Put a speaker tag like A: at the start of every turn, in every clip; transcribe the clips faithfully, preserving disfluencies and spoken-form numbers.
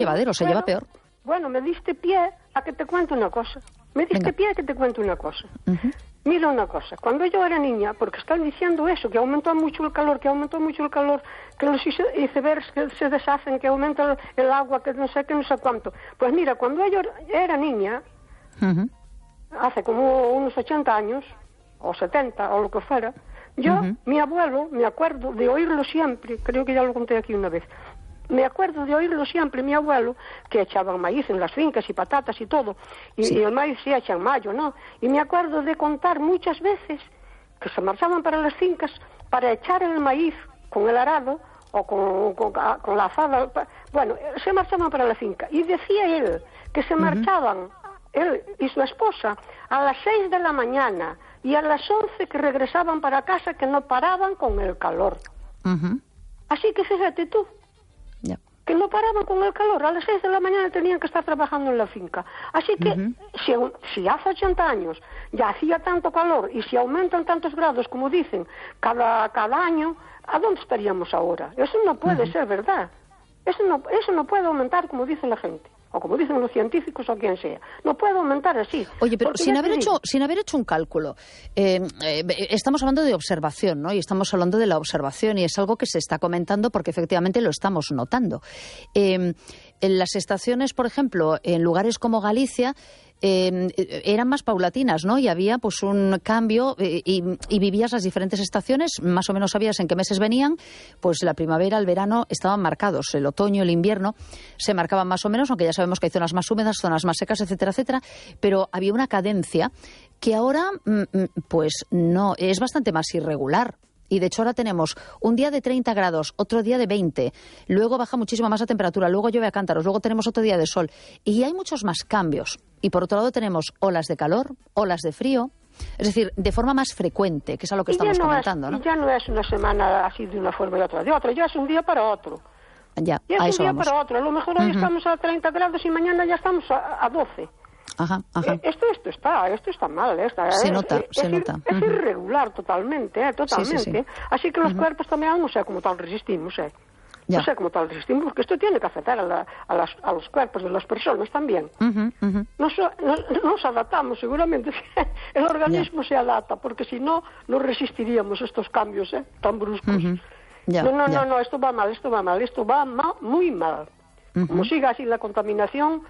A: llevadero, se
B: bueno,
A: lleva peor.
B: Bueno, me diste pie a que te cuente una cosa. Me diste
A: Venga.
B: pie a que te cuente una cosa.
A: Uh-huh.
B: Mira una cosa, cuando yo era niña, porque están diciendo eso, que aumentó mucho el calor, que aumentó mucho el calor, que los icebergs que se deshacen, que aumenta el, el agua, que no sé qué, no sé cuánto. Pues mira, cuando yo era niña, uh-huh. hace como unos ochenta años, o setenta, o lo que fuera, yo, uh-huh. mi abuelo, me acuerdo de oírlo siempre, creo que ya lo conté aquí una vez, me acuerdo de oírlo siempre, mi abuelo, que echaban maíz en las fincas y patatas y todo, y, sí. y el maíz se echa en mayo, ¿no? Y me acuerdo de contar muchas veces que se marchaban para las fincas para echar el maíz con el arado o con, con, con la azada, bueno, se marchaban para la finca. Y decía él que se marchaban, uh-huh. él y su esposa, a las seis de la mañana y a las once que regresaban para casa, que no paraban con el calor. Uh-huh. Así que fíjate tú, yeah. que no paraban con el calor, a las seis de la mañana tenían que estar trabajando en la finca. Así que uh-huh. si, si hace ochenta años ya hacía tanto calor y si aumentan tantos grados, como dicen, cada, cada año, ¿a dónde estaríamos ahora? Eso no puede uh-huh. ser verdad. Eso no, eso no puede aumentar como dice la gente, o como dicen los científicos o quien sea. No puede aumentar así.
A: Oye, pero sin haber, hecho, sin haber hecho un cálculo, eh, eh, estamos hablando de observación, ¿no? Y estamos hablando de la observación y es algo que se está comentando porque efectivamente lo estamos notando. Eh, en las estaciones, por ejemplo, en lugares como Galicia, Eh, eran más paulatinas, ¿no? Y había pues un cambio eh, y, y vivías las diferentes estaciones, más o menos sabías en qué meses venían, pues la primavera, el verano estaban marcados, el otoño, el invierno se marcaban más o menos, aunque ya sabemos que hay zonas más húmedas, zonas más secas, etcétera, etcétera, pero había una cadencia que ahora pues no, es bastante más irregular. Y de hecho ahora tenemos un día de treinta grados, otro día de veinte, luego baja muchísimo más la temperatura, luego llueve a cántaros, luego tenemos otro día de sol. Y hay muchos más cambios. Y por otro lado tenemos olas de calor, olas de frío, es decir, de forma más frecuente, que es a lo que estamos
B: no
A: comentando,
B: es,
A: ¿no?
B: Y ya no es una semana así de una forma y otra de otra, ya es un día para otro.
A: Ya,
B: ya
A: a
B: es
A: eso
B: un día
A: vamos.
B: para otro. A lo mejor hoy uh-huh. estamos a treinta grados y mañana ya estamos a, a doce.
A: Ajá, ajá.
B: Eh, esto, esto está, esto está mal, esta,
A: se
B: es,
A: nota,
B: es,
A: se
B: es,
A: nota.
B: Es
A: uh-huh.
B: irregular totalmente, eh, totalmente. Sí, sí, sí. Así que los uh-huh. cuerpos también no sé cómo tal resistimos, eh. Ya. No sé cómo tal resistimos, porque esto tiene que afectar a, la, a, las, a los cuerpos de las personas también.
A: Uh-huh, uh-huh.
B: Nos, nos, nos adaptamos, seguramente. El organismo ya. se adapta, porque si no, no resistiríamos estos cambios eh, tan bruscos. Uh-huh. Ya, no, no, ya. no, no, esto va mal, esto va mal, esto va mal, muy mal. Uh-huh. Como siga así la contaminación,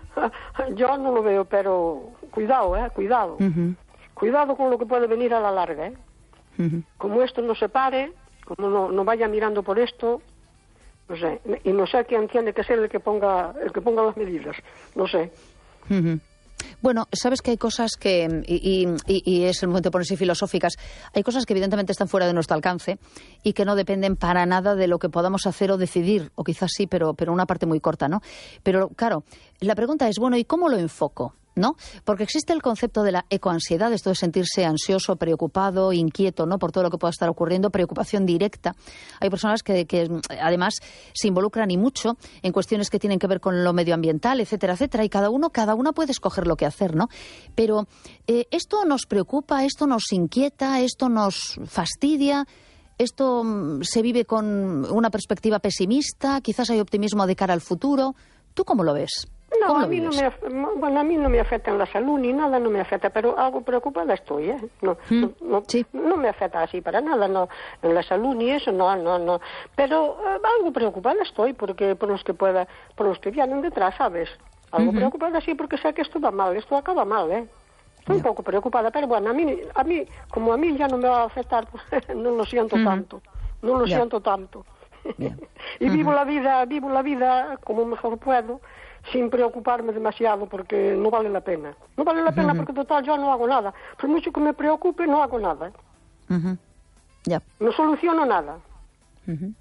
B: yo no lo veo, pero cuidado, eh, cuidado. Uh-huh. Cuidado con lo que puede venir a la larga, eh. Uh-huh. Como esto no se pare, como no, no vaya mirando por esto, no sé, y no sé quién tiene que ser el que ponga, el que ponga las medidas, no sé.
A: Uh-huh. Bueno, sabes que hay cosas que, y, y, y es el momento de ponerse filosóficas, hay cosas que evidentemente están fuera de nuestro alcance y que no dependen para nada de lo que podamos hacer o decidir, o quizás sí, pero, pero una parte muy corta, ¿no? Pero claro, la pregunta es, bueno, ¿y cómo lo enfoco? ¿No? Porque existe el concepto de la ecoansiedad, esto de sentirse ansioso, preocupado, inquieto, ¿no? Por todo lo que pueda estar ocurriendo, preocupación directa. Hay personas que, que además se involucran y mucho en cuestiones que tienen que ver con lo medioambiental, etcétera, etcétera, y cada uno, cada una puede escoger lo que hacer, ¿no? Pero eh, esto nos preocupa, esto nos inquieta, esto nos fastidia, esto mm, se vive con una perspectiva pesimista, quizás hay optimismo de cara al futuro. ¿Tú cómo lo ves?
B: No, a mí no, me, bueno, a mí no me afecta en la salud ni nada, no me afecta, pero algo preocupada estoy, ¿eh? No, mm, no, no, sí. no me afecta así para nada, no, en la salud ni eso, no, no, no. Pero eh, algo preocupada estoy porque por los que pueda, por los que vienen detrás, ¿sabes? Algo uh-huh. preocupada sí porque sé que esto va mal, esto acaba mal, ¿eh? Estoy yeah. un poco preocupada, pero bueno, a mí, a mí, como a mí ya no me va a afectar, pues, no lo siento uh-huh. tanto, no lo yeah. siento tanto. Yeah. y uh-huh. vivo la vida, vivo la vida como mejor puedo, sin preocuparme demasiado porque no vale la pena. No vale la pena uh-huh. porque total yo no hago nada. Por mucho que me preocupe, no hago nada.
A: Uh-huh. Yeah.
B: No soluciono nada.
A: Uh-huh.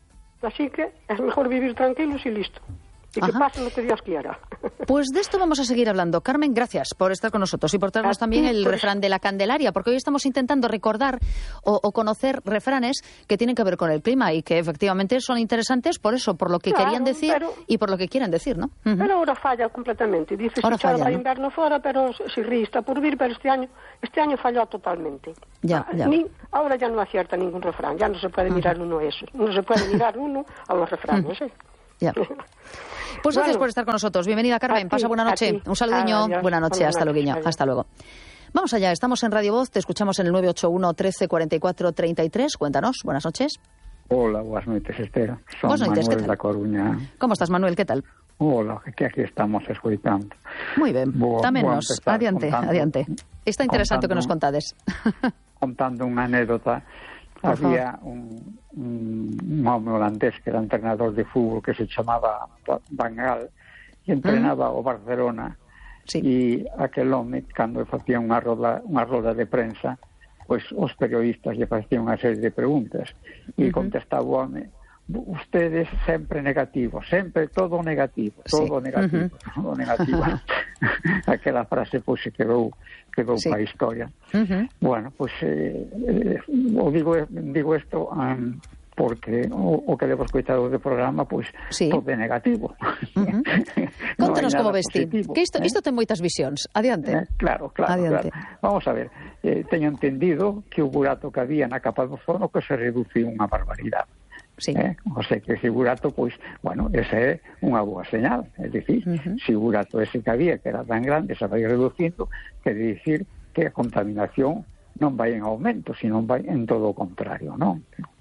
B: Así que es mejor vivir tranquilos y listo. Y que
A: Ajá.
B: pase lo que Dios quiera.
A: Pues de esto vamos a seguir hablando. Carmen, gracias por estar con nosotros y por traernos también el
B: por...
A: refrán de la Candelaria, porque hoy estamos intentando recordar o, o conocer refranes que tienen que ver con el clima y que efectivamente son interesantes por eso, por lo que
B: claro,
A: querían decir
B: pero...
A: y por lo que quieren decir, ¿no? Uh-huh.
B: Pero ahora falla completamente. Dice
A: ahora
B: si
A: falla,
B: va
A: ¿no?
B: invierno fuera, pero si ríe está por vir, pero este año, este año falló totalmente.
A: Ya, ya.
B: Ni, ahora ya no acierta ningún refrán, ya no se puede uh-huh. mirar uno eso. No se puede mirar uno a los refranes,
A: uh-huh.
B: ¿eh?
A: Ya. Pues gracias bueno, por estar con nosotros. Bienvenida, Carmen. Pasa buena noche. Un saludiño. Ah, buena noche. Hasta luego. Hasta luego. Vamos allá. Estamos en Radio Voz. Te escuchamos en el nueve ocho uno, trece, cuarenta y cuatro, treinta y tres. Cuéntanos. Buenas noches.
C: Hola, buenas noches, Esther. Son
A: buenas noches,
C: Manuel da Coruña.
A: ¿Cómo estás, Manuel? ¿Qué tal?
C: Hola, que aquí estamos escoitando.
A: Muy ben. Támenos. Adiante, contando, adiante. Está interesante o que nos contades.
C: Contando unha anécdota. Había un, un, un home holandés que era entrenador de fútbol que se chamaba Van Gaal e entrenaba mm. o Barcelona. Sí. E aquel home, cando facía unha roda, unha roda de prensa, pois os periodistas lle facían unha serie de preguntas e uh-huh. contestaba o home: ustedes sempre negativo, sempre todo negativo, todo sí. negativo, uh-huh. todo negativo. Aquela frase pois se quedou quedou sí. para a historia. Uh-huh. Bueno, pois eh, eh, o digo digo isto um, porque o, o que levo escoitado do programa pois sí. todo é negativo.
A: Uh-huh. no Contanos como vesti, que isto, eh? isto ten moitas visións. Adiante.
C: Eh, claro, claro, Adiante. claro. Vamos a ver, eh, teño entendido que o burato que había na capa do ozono que se reduciu unha barbaridade. Sí. Eh? O sea, que ese burato, pois, bueno, ese é unha boa señal. É dicir, uh-huh. se o burato ese que había, que era tan grande, se vai reducindo, quere dicir que a contaminación non vai en aumento, sino vai en todo o contrario, non?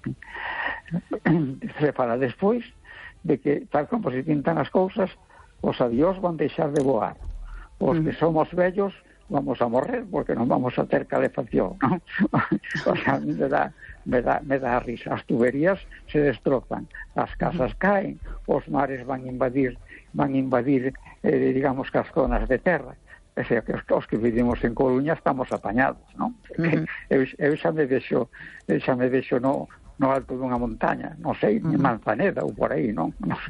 C: Se fala despois de que, tal como se pintan as cousas, os avións van deixar de voar. Os uh-huh. que somos vellos vamos a morrer porque non vamos a ter calefacción, non? O sea, me dá, me dá, me dá a risa. As tuberías se destrozan, as casas caen, os mares van invadir, van invadir, eh, digamos, que as zonas de terra. O sea, que os, os que vivimos en Coruña estamos apañados, non? Porque uh-huh. eu, eu xa me vexo, eu xa me vexo no, no alto dunha montaña, non sei, uh-huh. Manzaneda ou por aí, non?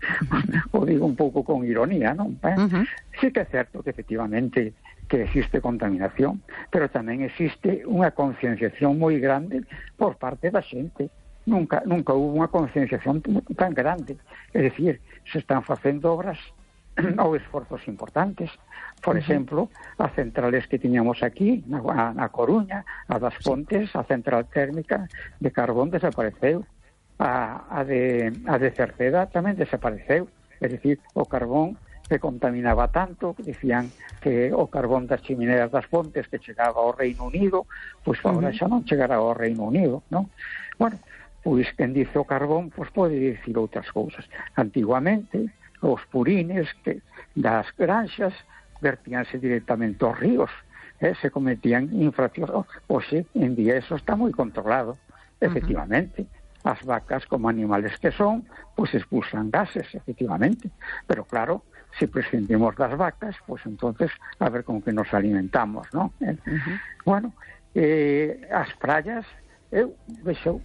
C: O digo un pouco con ironía, non? Eh? Uh-huh. Sí que é certo que efectivamente que existe contaminación, pero tamén existe unha concienciación moi grande por parte da xente. Nunca nunca hubo unha concienciación tan grande. É dicir, se están facendo obras ou esforzos importantes. Por uh-huh. exemplo, as centrales que tiñamos aquí, na, na Coruña, a das Pontes, a central térmica de carbón desapareceu. A, a, de, a de Cerceda tamén desapareceu. É dicir, o carbón que contaminaba tanto, que decían que o carbón das chimineras das Pontes que chegaba ao Reino Unido, pois agora uh-huh. xa non chegará ao Reino Unido, non? Bueno, pois quen dice o carbón, pois pode dicir outras cousas. Antiguamente, os purines que das granxas vertíanse directamente aos ríos, eh, se cometían infraccións. Oxe, en día eso está moi controlado, efectivamente. Uh-huh. As vacas, como animales que son, pois expulsan gases, efectivamente. Pero claro, se prescindimos das vacas, pois entonces a ver con que nos alimentamos, non? Eh? Uh-huh. Bueno, eh, as praias, eu vexo,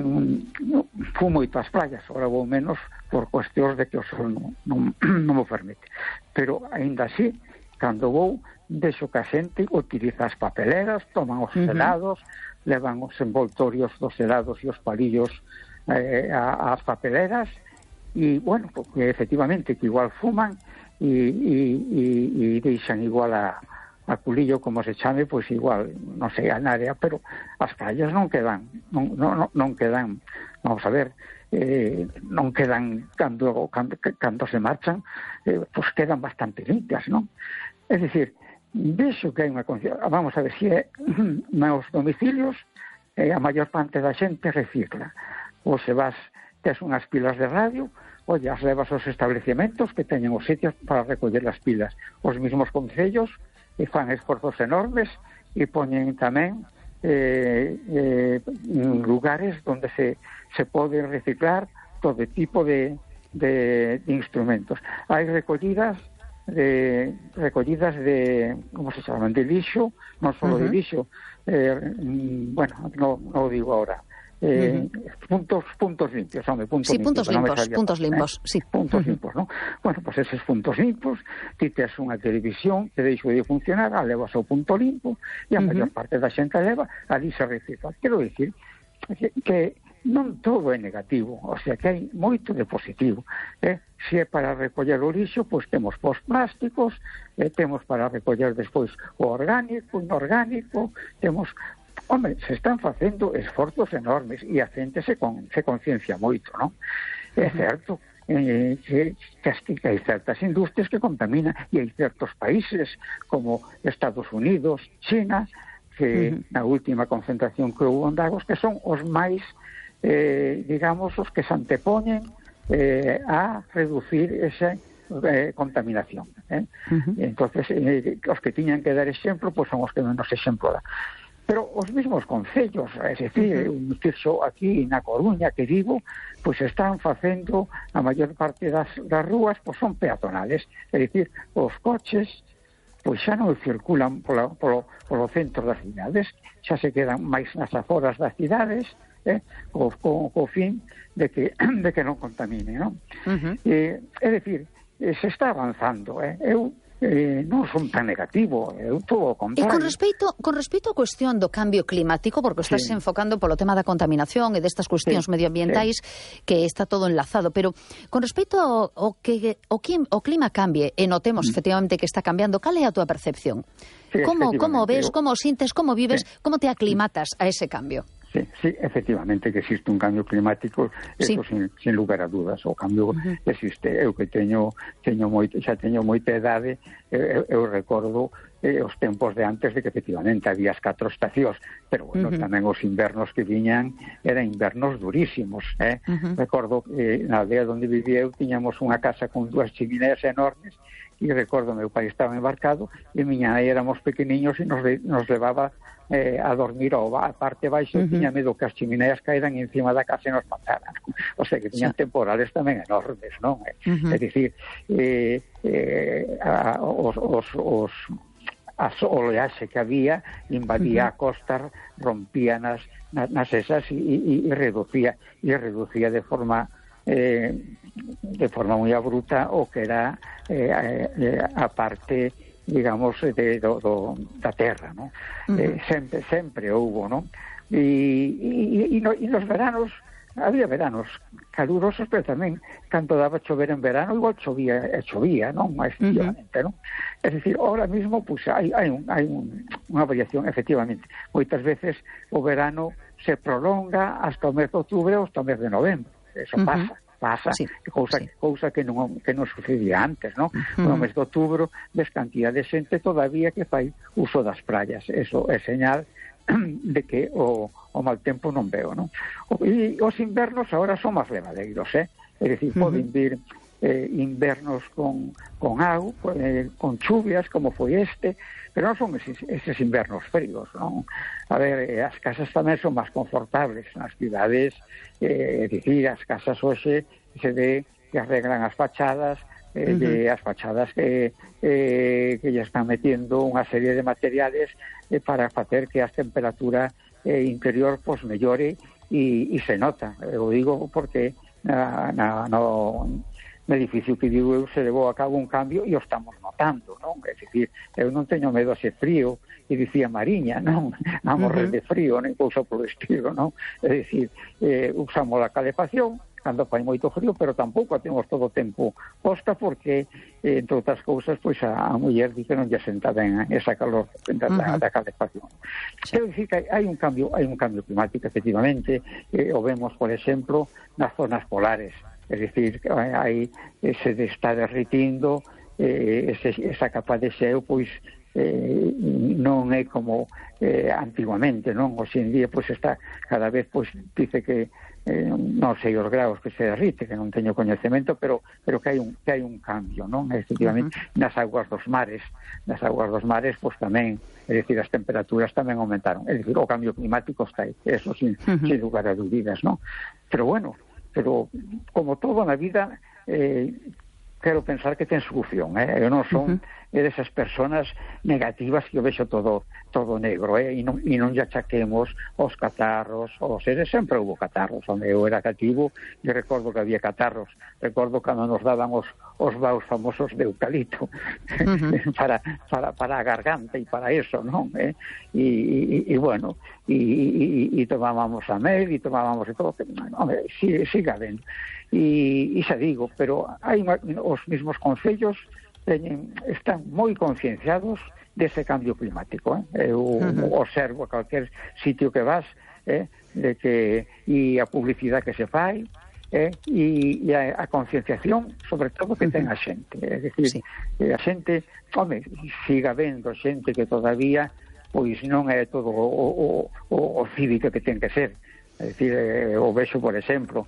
C: mm, fui moito ás praias, agora vou menos por cuestións de que o sol non, non, non me permite. Pero, aínda así, cando vou, vexo que a xente utiliza as papeleras, toman os uh-huh. helados, levan os envoltorios dos helados e os palillos eh, ás papeleras, e, bueno, porque efectivamente que igual fuman e, e, e, e deixan igual a, a culillo, como se chame, pois igual, non sei, a área, pero as praias non quedan, non, non, non quedan, vamos a ver, eh, non quedan, cando, cando, cando se marchan, eh, pois quedan bastante limpias, non? É dicir, vexo que hai unha conciencia, vamos a ver, se é nos domicilios, eh, a maior parte da xente recicla, ou se vas, tes unhas pilas de radio, oye, as levas aos establecementos que teñen os sitios para recoller as pilas. Os mismos concellos e fan esforzos enormes e poñen tamén eh, eh, lugares onde se, se pode reciclar todo tipo de, de, de instrumentos. Hai recollidas de recollidas de, como se chaman, de lixo, non só uh-huh. de lixo, eh, bueno, non no digo ahora, Eh, uh-huh. puntos puntos limpios, hombre, puntos
A: sí,
C: limpios,
A: puntos limpos, no puntos limpos, eh? sí.
C: Puntos
A: uh-huh.
C: limpos, ¿no? Bueno, pues esos puntos limpos, ti tes unha televisión que deixo de funcionar, a levas ao punto limpo, e a uh-huh. maior parte da xente leva, ali se recicla. Quero dicir que, que non todo é negativo, o sea, que hai moito de positivo, eh? Se é para recoller o lixo, pois temos pos plásticos, eh, temos para recoller despois o orgánico, o inorgánico, temos... Hombre, se están facendo esforzos enormes e a xente se, con, se conciencia moito, non? É certo, eh, que, que hai certas industrias que contaminan, e hai certos países como Estados Unidos, China, que uh-huh. na última concentración que houve en Dagos, que son os máis, eh, digamos, os que se antepoñen eh, a reducir esa eh, contaminación. Eh? Uh-huh. Entonces, eh, os que tiñan que dar exemplo, pois son os que menos exemplo dá. Pero os mesmos concellos, é dicir, uh-huh. un fixo aquí na Coruña, que digo, pois están facendo a maior parte das, das rúas, pois son peatonales, é dicir, os coches pois xa non circulan polo, polo, polo centro das cidades, xa se quedan máis nas aforas das cidades, eh, co, co, co fin de que, de que non contamine, non? Uh-huh. Eh, é dicir, eh, se está avanzando, eh? eu eh, non son tan negativo, eu todo o contrario.
A: E con respecto, con respecto á cuestión do cambio climático, porque estás sí. enfocando polo tema da contaminación e destas cuestións sí. medioambientais, sí. que está todo enlazado, pero con respecto ao, ao que o, o clima cambie, e notemos mm. efectivamente que está cambiando, cal é a túa percepción?
C: Sí,
A: como, como ves, como sintes, como vives, sí. como te aclimatas a ese cambio?
C: Sí, sí, efectivamente que existe un cambio climático, sí. eso sin, sin lugar a dudas, o cambio uh-huh. existe. Eu que teño, teño moito, xa teño moita idade, eu, eu recordo eh, os tempos de antes de que efectivamente había as catro estacións, pero bueno, uh-huh. tamén os invernos que viñan eran invernos durísimos, eh? Uh-huh. Recordo que eh, na aldea onde vivía eu tiñamos unha casa con dúas chimineas enormes, e recordo meu pai estaba embarcado e miña nai éramos pequeniños e nos, nos levaba eh, a dormir ao a parte baixo, uh-huh. tiña medo que as chimineas caeran encima da casa e nos mataran. O sea que tiñan sí. temporales tamén enormes, non? Uh-huh. É dicir, eh, eh, a, os, os, os a oleaxe que había invadía uh-huh. a costa, rompía nas, nas, nas esas e, e, e reducía e reducía de forma eh, de forma moi abrupta o que era eh, eh, a parte, digamos, de, do, do, da terra, ¿no? Uh-huh. Eh, sempre, sempre houbo, ¿no? E, e, e, no, e nos veranos, había veranos calurosos, pero tamén, cando daba chover en verano, igual chovía, e chovía, non? Efectivamente, uh-huh. non? É dicir, ahora mismo, pues, hai, hai, un, hai un, unha variación, efectivamente. Moitas veces o verano se prolonga hasta o mes de outubro ou hasta o mes de novembro. Eso uh-huh. pasa. pasa, sí, cousa, sí. cousa que non, que non sucedía antes, non? Uh-huh. No mes de outubro, ves cantidad de xente todavía que fai uso das praias. Eso é señal de que o, o mal tempo non veo, non? E os invernos agora son máis levadeiros, eh? É dicir, uh-huh. poden vir eh, invernos con, con auga, eh, con chuvias, como foi este, pero non son eses, eses invernos fríos, non? A ver, eh, as casas tamén son máis confortables nas cidades, eh, é dicir, as casas hoxe se ve que arreglan as fachadas, eh, uh-huh. de as fachadas que, eh, que ya están metiendo unha serie de materiales eh, para facer que a temperatura eh, interior pues mellore e, e se nota. Eu digo porque na, na, no, no edificio que digo eu se levou a cabo un cambio e o estamos notando, non? É dicir, eu non teño medo a ese frío, e dicía Mariña, non? A morrer uh-huh. de frío, nem cousa polo estilo, non? É dicir, eh, usamos a calefacción cando fai moito frío, pero tampouco a temos todo o tempo posta porque, eh, entre outras cousas, pois a, a muller di que non lle senta ben esa calor da, uh-huh. da calefacción. Sí. Quero dicir que hai un cambio, hai un cambio climático, efectivamente, eh, o vemos, por exemplo, nas zonas polares. É dicir, hai ese de estar derritindo, eh, ese, esa capa de xeo, pois, eh, non é como eh, antiguamente, non? Hoxe en día, pois, está cada vez, pois, dice que eh, non sei os graus que se derrite, que non teño coñecemento, pero pero que hai un que hai un cambio, non? Efectivamente, uh-huh. nas aguas dos mares, nas aguas dos mares, pois tamén, é dicir, as temperaturas tamén aumentaron. É dicir, o cambio climático está aí, eso sin, uh-huh. sin lugar a dúbidas, non? Pero bueno, pero como todo na vida, eh, quero pensar que ten solución, eh? Eu non son uh-huh. desas personas negativas que eu vexo todo todo negro, eh? E non, e non lle achaquemos os catarros, os seres, sempre houve catarros, onde eu era cativo, e recordo que había catarros, recordo cando nos daban os, os baus famosos de eucalipto, uh-huh. para, para, para a garganta e para eso, non? Eh? E, e, e bueno, e, e, e tomábamos a mel, e tomábamos e todo, que, hombre, si, siga ben. E, e xa digo, pero hai os mesmos concellos teñen, están moi concienciados dese cambio climático, eh? Eu uh-huh. observo a calquer sitio que vas, eh? de que e a publicidade que se fai, eh, e, e a, a concienciación, sobre todo, que ten a xente. É dicir, sí. a xente, home, siga vendo xente que todavía pois non é todo o, o, o, o cívico que ten que ser. É dicir, eh, o vexo, por exemplo,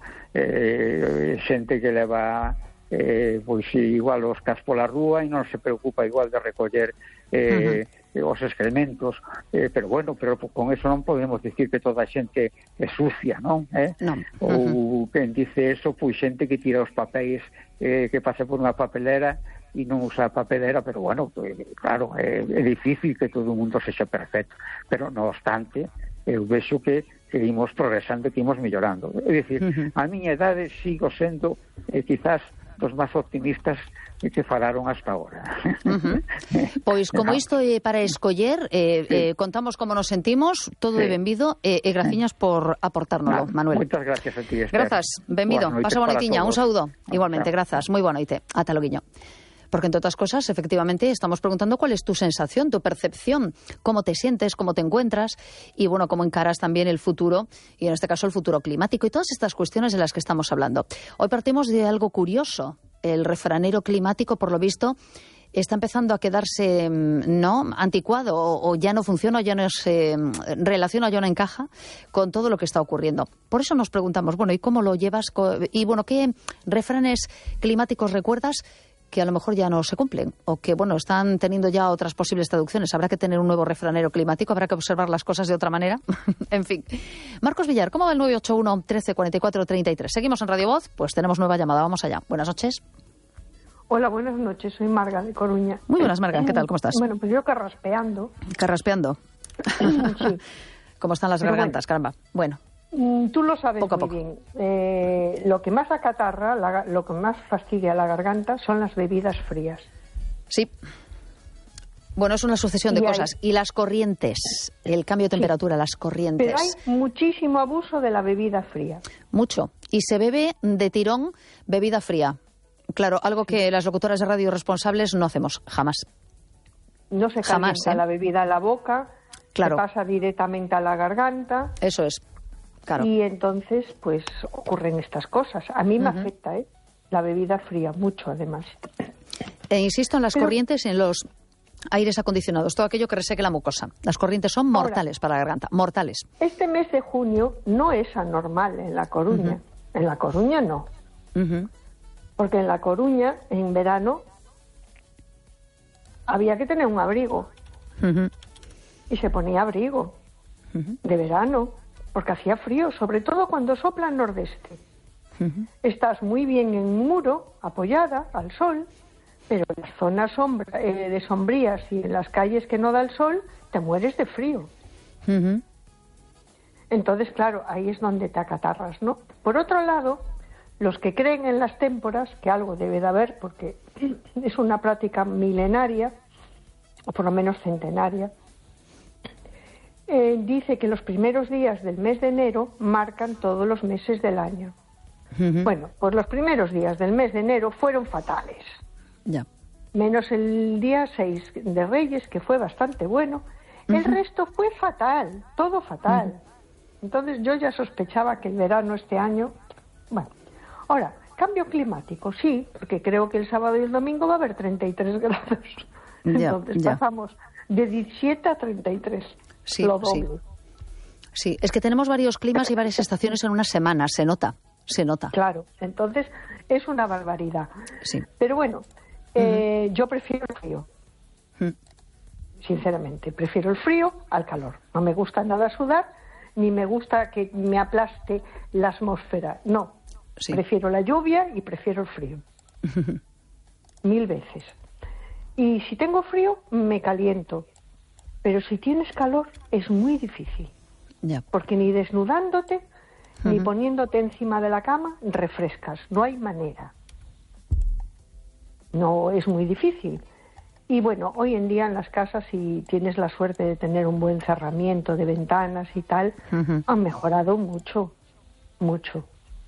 C: eh, xente que leva eh, pois igual os cas pola rúa e non se preocupa igual de recoller eh, uh-huh. os excrementos, eh, pero bueno, pero con eso non podemos dicir que toda a xente é sucia, non? Eh?
A: Non.
C: Uh-huh. Ou quen dice eso, pois xente que tira os papéis, eh, que pasa por unha papelera e non usa a papelera, pero bueno, claro, é, é difícil que todo o mundo sexa perfecto, pero non obstante, eu vexo que que imos progresando, que imos mellorando. É dicir, uh-huh. a miña idade sigo sendo eh, quizás dos máis optimistas que falaron hasta agora.
A: Uh-huh. Pois como isto é para escoller, eh, sí. eh, contamos como nos sentimos, todo sí. é benvido, e eh, eh, graciñas por aportárnoslo, Manuel.
C: Moitas gracias a ti, Esther.
A: Grazas, benvido, pasa bonitiña, un saúdo. Igualmente, grazas, moi boa noite. Ata loguiño. Porque, entre otras cosas, efectivamente, estamos preguntando cuál es tu sensación, tu percepción, cómo te sientes, cómo te encuentras y, bueno, cómo encaras también el futuro, y en este caso el futuro climático y todas estas cuestiones de las que estamos hablando. Hoy partimos de algo curioso. El refranero climático, por lo visto, está empezando a quedarse, ¿no?, anticuado o, o ya no funciona, ya no se relaciona, ya no encaja con todo lo que está ocurriendo. Por eso nos preguntamos, bueno, ¿y cómo lo llevas? Y, bueno, ¿qué refranes climáticos recuerdas que a lo mejor ya no se cumplen o que, bueno, están teniendo ya otras posibles traducciones? Habrá que tener un nuevo refranero climático, habrá que observar las cosas de otra manera. En fin. Marcos Villar, ¿cómo va el nueve ocho uno, trece, cuarenta y cuatro, treinta y tres? ¿Seguimos en Radio Voz? Pues tenemos nueva llamada, vamos allá. Buenas noches.
D: Hola, buenas noches, soy Marga de Coruña.
A: Muy buenas, Marga, ¿qué tal? ¿Cómo estás?
D: Bueno, pues yo carraspeando.
A: ¿Carraspeando?
D: Sí.
A: ¿Cómo están las Pero gargantas, bueno. caramba? Bueno.
D: Tú lo sabes
A: poco a
D: muy
A: poco.
D: bien. Eh, lo que más acatarra, la, lo que más fastidia la garganta son las bebidas frías.
A: Sí. Bueno, es una sucesión de
D: y
A: cosas.
D: hay...
A: Y las corrientes, el cambio de temperatura, sí. las corrientes.
D: Pero hay muchísimo abuso de la bebida fría.
A: Mucho. Y se bebe de tirón bebida fría. Claro, algo que las locutoras de radio responsables no hacemos, jamás.
D: No se calienta
A: jamás, ¿eh?
D: la bebida a la boca,
A: claro.
D: se pasa directamente a la garganta.
A: Eso es. Claro.
D: Y entonces, pues, ocurren estas cosas. A mí me uh-huh. afecta, ¿eh? La bebida fría, mucho, además.
A: E insisto en las Pero... corrientes y en los aires acondicionados, todo aquello que reseque la mucosa. Las corrientes son mortales Ahora, para la garganta, mortales.
D: Este mes de junio no es anormal en La Coruña. Uh-huh. En La Coruña no.
A: Uh-huh.
D: Porque en La Coruña, en verano, había que tener un abrigo.
A: Uh-huh.
D: Y se ponía abrigo uh-huh. de verano. Porque hacía frío, sobre todo cuando sopla el nordeste. Uh-huh. Estás muy bien en un muro, apoyada al sol, pero en las zonas sombra, eh, de sombrías y en las calles que no da el sol, te mueres de frío.
A: Uh-huh.
D: Entonces, claro, ahí es donde te acatarras, ¿no? Por otro lado, los que creen en las témporas, que algo debe de haber, porque es una práctica milenaria, o por lo menos centenaria, Eh, dice que los primeros días del mes de enero marcan todos los meses del año. Uh-huh. Bueno, pues los primeros días del mes de enero fueron fatales.
A: Ya.
D: Menos el día seis de Reyes, que fue bastante bueno. Uh-huh. El resto fue fatal, todo fatal. Uh-huh. Entonces yo ya sospechaba que el verano este año... Bueno, ahora, cambio climático, sí, porque creo que el sábado y el domingo va a haber treinta y tres grados.
A: Ya,
D: Entonces
A: ya.
D: pasamos de diecisiete a treinta y tres.
A: Sí,
D: lo doble.
A: Sí. sí, es que tenemos varios climas y varias estaciones en una semana, se nota, se nota.
D: Claro, entonces es una barbaridad.
A: Sí.
D: Pero bueno, eh, uh-huh. yo prefiero el frío.
A: Uh-huh.
D: Sinceramente, prefiero el frío al calor. No me gusta nada sudar, ni me gusta que me aplaste la atmósfera. No, sí. Prefiero la lluvia y prefiero el frío. Uh-huh. Mil veces. Y si tengo frío, me caliento. Pero si tienes calor, es muy difícil.
A: Yeah.
D: Porque ni desnudándote, uh-huh. ni poniéndote encima de la cama, refrescas. No hay manera. No, es muy difícil. Y bueno, hoy en día en las casas, si tienes la suerte de tener un buen cerramiento de ventanas y tal, uh-huh. han mejorado mucho, mucho.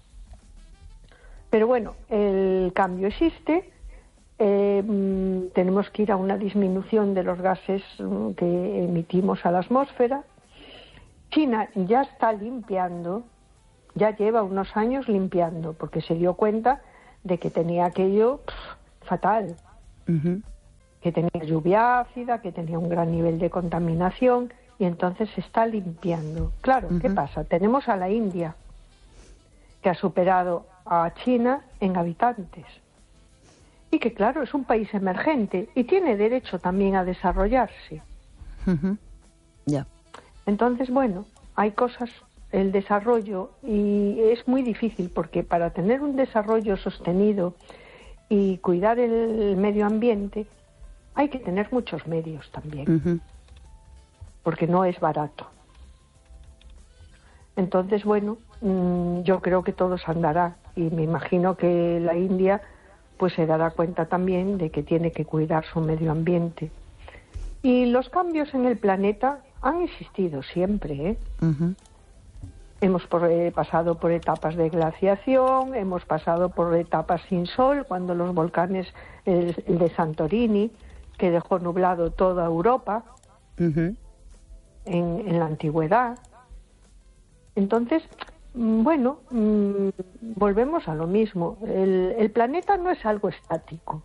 D: Pero bueno, el cambio existe. Eh, tenemos que ir a una disminución de los gases que emitimos a la atmósfera. China ya está limpiando, ya lleva unos años limpiando, porque se dio cuenta de que tenía aquello pff, fatal, uh-huh. que tenía lluvia ácida, que tenía un gran nivel de contaminación, y entonces se está limpiando. Claro, uh-huh. ¿qué pasa? Tenemos a la India, que ha superado a China en habitantes, y que claro, es un país emergente, y tiene derecho también a desarrollarse.
A: Uh-huh. Yeah.
D: Entonces, bueno, hay cosas, el desarrollo, y es muy difícil, porque para tener un desarrollo sostenido y cuidar el medio ambiente, hay que tener muchos medios también, uh-huh. porque no es barato. Entonces, bueno, yo creo que todo se andará, y me imagino que la India pues se dará cuenta también de que tiene que cuidar su medio ambiente. Y los cambios en el planeta han existido siempre, ¿eh? Uh-huh. Hemos por, eh, pasado por etapas de glaciación, hemos pasado por etapas sin sol, cuando los volcanes, el, el de Santorini, que dejó nublado toda Europa, uh-huh. en, en la antigüedad. Entonces, bueno, mmm, volvemos a lo mismo. El, el planeta no es algo estático.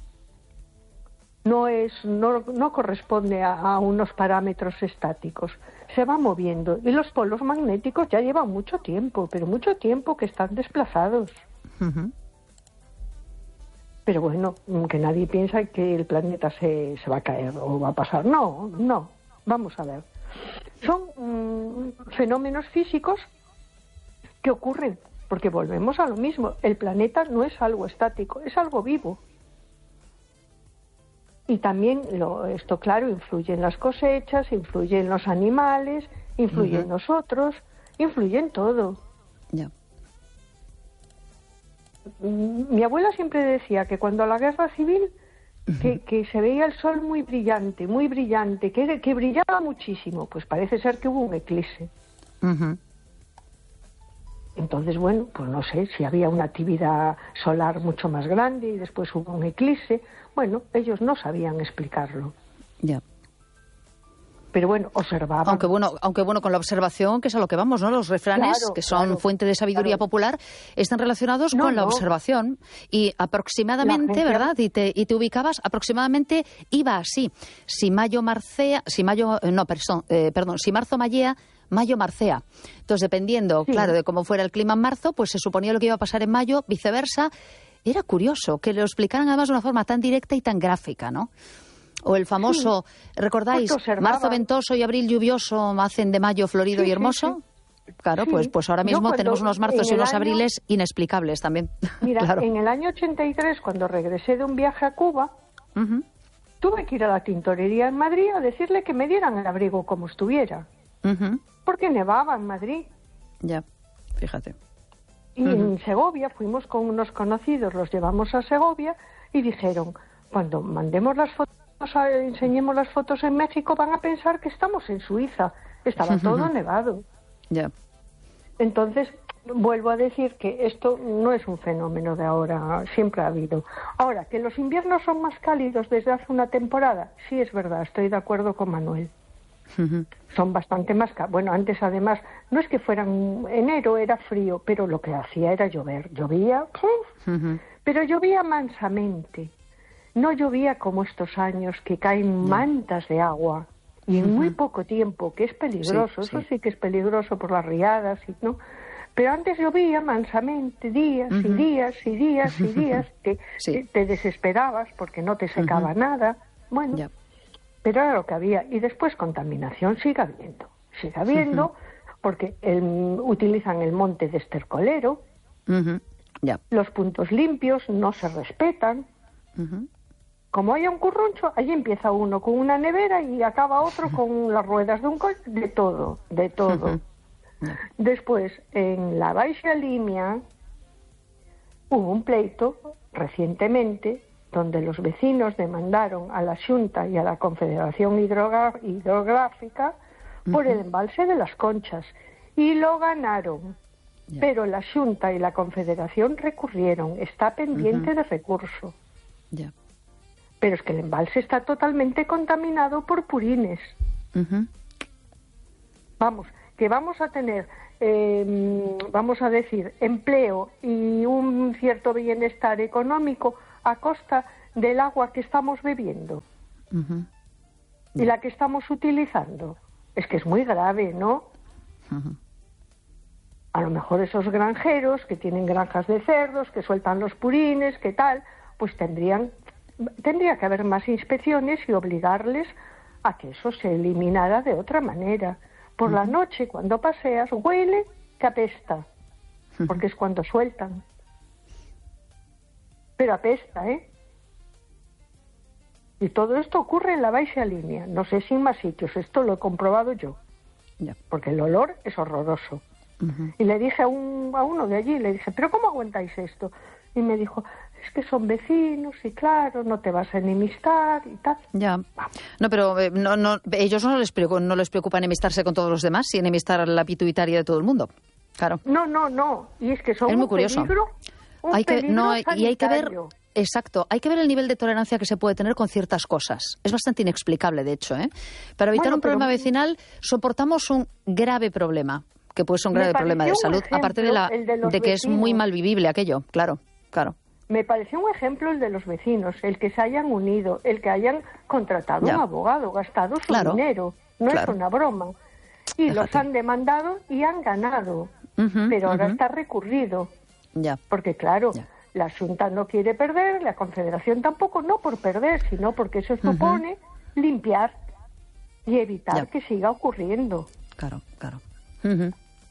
D: No es, no, no corresponde a, a unos parámetros estáticos. Se va moviendo. Y los polos magnéticos ya llevan mucho tiempo, pero mucho tiempo que están desplazados. Uh-huh. Pero bueno, que nadie piensa que el planeta se, se va a caer o va a pasar. No, no. Vamos a ver. Son mmm, fenómenos físicos que ocurren, porque volvemos a lo mismo. El planeta no es algo estático, es algo vivo. Y también, lo, esto claro, influye en las cosechas, influye en los animales, influye uh-huh. en nosotros, influye en todo.
A: Yeah.
D: Mi abuela siempre decía que cuando la guerra civil, uh-huh. que, que se veía el sol muy brillante, muy brillante, que, que brillaba muchísimo, pues parece ser que hubo un eclipse. Uh-huh. Entonces, bueno, pues no sé si había una actividad solar mucho más grande y después hubo un eclipse. Bueno, ellos no sabían explicarlo.
A: Ya. Yeah.
D: Pero bueno, observaban.
A: Aunque bueno, aunque bueno, con la observación, que es a lo que vamos, ¿no? Los refranes, claro, que son claro, fuente de sabiduría claro. popular, están relacionados no, con la no. observación. Y aproximadamente, gente... ¿verdad? Y te, y te ubicabas, aproximadamente iba así. Si mayo marcea, si mayo, no, perdón, eh, perdón, si marzo mayea, mayo marcea. Entonces, dependiendo, sí. claro, de cómo fuera el clima en marzo, pues se suponía lo que iba a pasar en mayo, viceversa. Era curioso que lo explicaran además de una forma tan directa y tan gráfica, ¿no? O el famoso, sí. ¿recordáis? Marzo ventoso y abril lluvioso hacen de mayo florido sí, y hermoso. Sí, sí. Claro, sí. pues pues ahora mismo tenemos unos marzos y unos año... abriles inexplicables también.
D: Mira,
A: claro.
D: en el año ochenta y tres, cuando regresé de un viaje a Cuba, uh-huh. tuve que ir a la tintorería en Madrid a decirle que me dieran el abrigo como estuviera. Uh-huh. Porque nevaba en Madrid.
A: Ya, fíjate.
D: Y uh-huh. en Segovia fuimos con unos conocidos, los llevamos a Segovia y dijeron, cuando mandemos las fotos, enseñemos las fotos en México, van a pensar que estamos en Suiza. Estaba uh-huh. todo nevado.
A: Ya. Yeah.
D: Entonces, vuelvo a decir que esto no es un fenómeno de ahora, siempre ha habido. Ahora, que los inviernos son más cálidos desde hace una temporada, sí es verdad, estoy de acuerdo con Manuel. Uh-huh. Son bastante más cálidos. Bueno, antes además, no es que fueran enero, era frío, pero lo que hacía era llover. Llovía, uh-huh. pero llovía mansamente. No llovía como estos años que caen uh-huh. mantas de agua y en uh-huh. muy poco tiempo, que es peligroso. Sí, Eso sí. sí que es peligroso por las riadas, y, ¿no? Pero antes llovía mansamente, días uh-huh. y días y días y días, que sí. te desesperabas porque no te secaba uh-huh. nada. Bueno, yeah. pero era lo que había. Y después contaminación sigue habiendo, sigue habiendo, uh-huh. porque el, utilizan el monte de estercolero, uh-huh. yeah. los puntos limpios no se respetan. Uh-huh. Como haya un curruncho, allí empieza uno con una nevera y acaba otro con las ruedas de un coche, de todo, de todo. Uh-huh. Después, en la Baixa Línea, hubo un pleito recientemente donde los vecinos demandaron a la Xunta y a la Confederación Hidrogra- Hidrográfica uh-huh. por el embalse de las Conchas y lo ganaron. Yeah. Pero la Xunta y la Confederación recurrieron, está pendiente uh-huh. de recurso.
A: Yeah.
D: Pero es que el embalse está totalmente contaminado por purines. Uh-huh. Vamos, que vamos a tener, eh, vamos a decir, empleo y un cierto bienestar económico a costa del agua que estamos bebiendo uh-huh. y la que estamos utilizando. Es que es muy grave, ¿no? Uh-huh. A lo mejor esos granjeros que tienen granjas de cerdos, que sueltan los purines, que tal, pues tendrían, tendría que haber más inspecciones y obligarles a que eso se eliminara de otra manera. Por uh-huh. la noche, cuando paseas, huele que apesta, uh-huh. porque es cuando sueltan. Pero apesta, ¿eh? Y todo esto ocurre en la Baixa Línea. No sé si en más sitios, esto lo he comprobado yo. Yeah. Porque el olor es horroroso. Uh-huh. Y le dije a, un, a uno de allí, le dije, ¿pero cómo aguantáis esto? Y me dijo, es que son vecinos y claro, no te vas a enemistar y tal.
A: Ya. No, pero eh, no, no, ellos no les, preocupa, no les preocupa enemistarse con todos los demás y enemistar a la pituitaria de todo el mundo. Claro.
D: No, no, no. Y es que son
A: es muy
D: un
A: curioso.
D: peligro, un
A: hay que,
D: peligro
A: no hay, y hay que ver,
D: sanitario.
A: Exacto, hay que ver el nivel de tolerancia que se puede tener con ciertas cosas. Es bastante inexplicable, de hecho, ¿eh? Para evitar
D: Bueno,
A: un problema
D: pero...
A: vecinal soportamos un grave problema, que puede ser un grave problema de salud,
D: ejemplo,
A: aparte de, la,
D: de,
A: de que es muy mal vivible aquello, claro, claro.
D: Me pareció un ejemplo el de los vecinos, el que se hayan unido, el que hayan contratado
A: ya.
D: un abogado, gastado su
A: claro.
D: dinero, no
A: claro.
D: es una broma. Y Déjate. los han demandado y han ganado, uh-huh, pero ahora uh-huh. está recurrido.
A: Ya.
D: Porque claro,
A: ya.
D: la Junta no quiere perder, la Confederación tampoco, no por perder, sino porque eso supone uh-huh. limpiar y evitar ya. que siga ocurriendo.
A: Claro, claro. Uh-huh.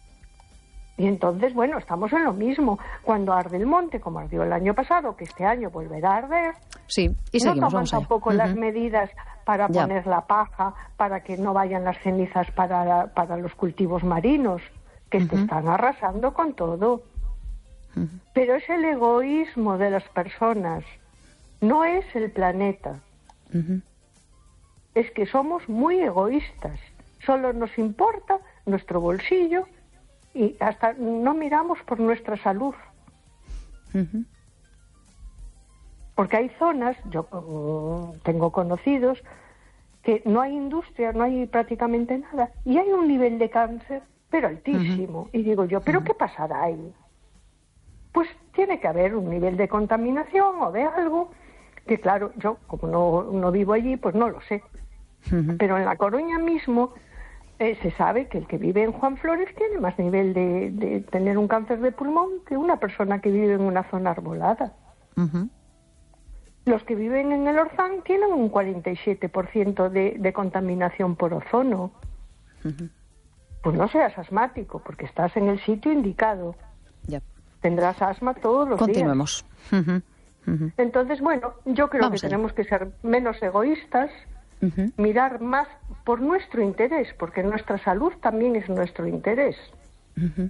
D: Y entonces, bueno, estamos en lo mismo. Cuando arde el monte, como ardió el año pasado, que este año volverá a arder,
A: sí, y seguimos,
D: no toman
A: vamos
D: tampoco
A: uh-huh.
D: las medidas para
A: ya.
D: poner la paja, para que no vayan las cenizas para, para los cultivos marinos, que uh-huh. te están arrasando con todo. Uh-huh. Pero es el egoísmo de las personas, no es el planeta. Uh-huh. Es que somos muy egoístas. Solo nos importa nuestro bolsillo y hasta no miramos por nuestra salud. Uh-huh. Porque hay zonas, yo uh, tengo conocidos, que no hay industria, no hay prácticamente nada, y hay un nivel de cáncer, pero altísimo. Uh-huh. Y digo yo, ¿pero uh-huh. qué pasará ahí? Pues tiene que haber un nivel de contaminación o de algo, que claro, yo como no, no vivo allí, pues no lo sé. Uh-huh. Pero en La Coruña mismo eh, se sabe que el que vive en Juan Flores tiene más nivel de, de tener un cáncer de pulmón que una persona que vive en una zona arbolada. Uh-huh. Los que viven en el Orzán tienen un cuarenta y siete por ciento de, de contaminación por ozono. Uh-huh. Pues no seas asmático, porque estás en el sitio indicado.
A: Yep.
D: Tendrás asma todos los
A: Continuemos.
D: días. Uh-huh. Uh-huh. Entonces, bueno, yo creo Vamos que allá. tenemos que ser menos egoístas, uh-huh. mirar más por nuestro interés, porque nuestra salud también es nuestro interés. Uh-huh.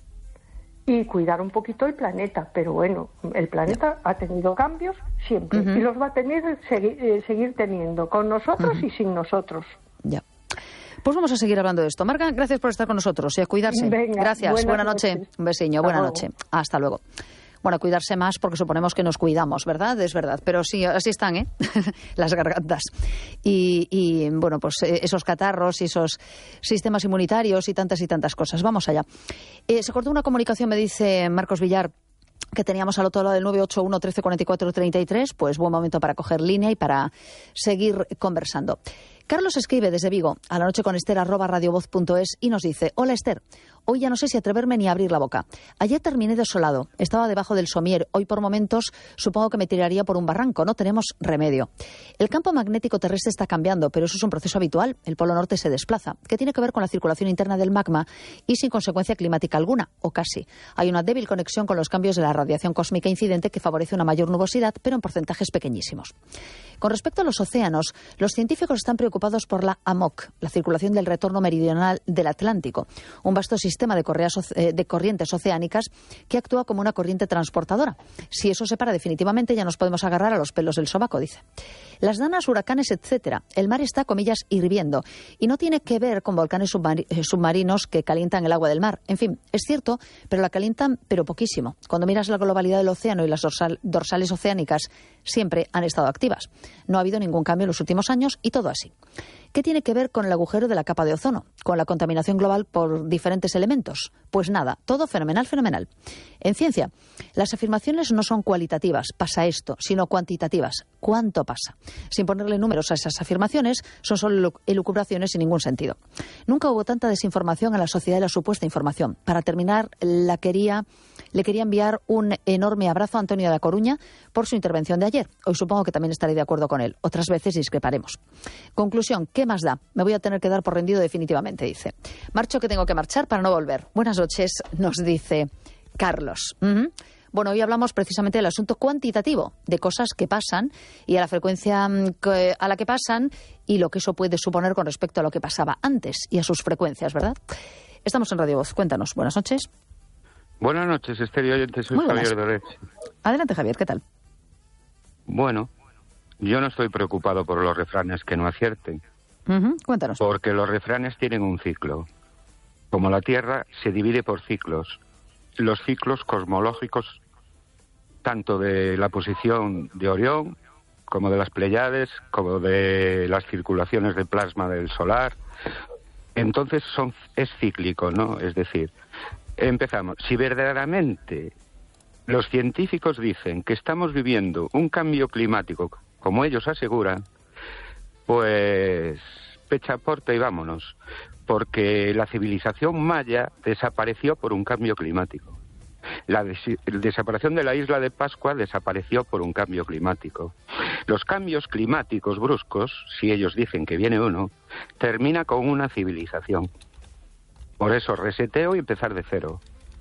D: Y cuidar un poquito el planeta. Pero bueno, el planeta yeah. ha tenido cambios siempre uh-huh. y los va a tener segui- eh, seguir teniendo, con nosotros uh-huh. y sin nosotros.
A: Ya. Yeah. Pues vamos a seguir hablando de esto. Marga, gracias por estar con nosotros y a cuidarse.
D: Venga,
A: gracias. Buena noche.
D: Noches.
A: Un besiño.
D: Hasta
A: Buena
D: luego.
A: noche. Hasta luego. Bueno, cuidarse más porque suponemos que nos cuidamos, ¿verdad? Es verdad. Pero sí, así están, ¿eh? Las gargantas. Y, y, bueno, pues esos catarros y esos sistemas inmunitarios y tantas y tantas cosas. Vamos allá. Eh, se cortó una comunicación, me dice Marcos Villar, que teníamos al otro lado del nueve ocho uno, trece, cuarenta y cuatro, treinta y tres. Pues buen momento para coger línea y para seguir conversando. Carlos escribe desde Vigo a la noche con Esther arroba radiovoz punto es y nos dice: hola Esther, hoy ya no sé si atreverme ni a abrir la boca. Ayer terminé desolado, estaba debajo del somier, hoy por momentos supongo que me tiraría por un barranco, no tenemos remedio. El campo magnético terrestre está cambiando, pero eso es un proceso habitual, el polo norte se desplaza, que tiene que ver con la circulación interna del magma y sin consecuencia climática alguna, o casi. Hay una débil conexión con los cambios de la radiación cósmica incidente que favorece una mayor nubosidad, pero en porcentajes pequeñísimos. Con respecto a los océanos, los científicos están preocupados por la A M O C, la circulación del retorno meridional del Atlántico, un vasto sistema de, correas, de corrientes oceánicas que actúa como una corriente transportadora. Si eso se para definitivamente, ya nos podemos agarrar a los pelos del sobaco, dice. Las danas, huracanes, etcétera. El mar está, comillas, hirviendo. Y no tiene que ver con volcanes submar submarinos que calientan el agua del mar. En fin, es cierto, pero la calientan, pero poquísimo. Cuando miras la globalidad del océano y las dorsal dorsales oceánicas, siempre han estado activas. No ha habido ningún cambio en los últimos años y todo así. ¿Qué tiene que ver con el agujero de la capa de ozono? ¿Con la contaminación global por diferentes elementos? Pues nada, todo fenomenal, fenomenal. En ciencia, las afirmaciones no son cualitativas, pasa esto, sino cuantitativas. ¿Cuánto pasa? Sin ponerle números a esas afirmaciones, son solo elucubraciones sin ningún sentido. Nunca hubo tanta desinformación en la sociedad de la supuesta información. Para terminar, la quería, le quería enviar un enorme abrazo a Antonio de A Coruña por su intervención de ayer. Hoy supongo que también estaré de acuerdo con él. Otras veces discreparemos. Conclusión, ¿qué más da? Me voy a tener que dar por rendido definitivamente, dice. Marcho, que tengo que marchar para no volver. Buenas noches, nos dice Carlos. Uh-huh. Bueno, hoy hablamos precisamente del asunto cuantitativo, de cosas que pasan y a la frecuencia a la que pasan y lo que eso puede suponer con respecto a lo que pasaba antes y a sus frecuencias, ¿verdad? Estamos en Radio Voz. Cuéntanos. Buenas noches.
E: Buenas noches, Estéreo Oyente. Soy Javier Doret.
A: Adelante, Javier. ¿Qué tal?
E: Bueno, yo no estoy preocupado por los refranes que no acierten.
A: Uh-huh. Cuéntanos.
E: Porque los refranes tienen un ciclo. Como la Tierra se divide por ciclos. Los ciclos cosmológicos, tanto de la posición de Orión, como de las Pléyades, como de las circulaciones de plasma del solar. Entonces son, es cíclico, ¿no? Es decir, empezamos. Si verdaderamente los científicos dicen que estamos viviendo un cambio climático, como ellos aseguran, pues pecha porta y vámonos. Porque la civilización maya desapareció por un cambio climático. La des desaparición de la isla de Pascua desapareció por un cambio climático. Los cambios climáticos bruscos, si ellos dicen que viene uno, termina con una civilización. Por eso reseteo y empezar de cero.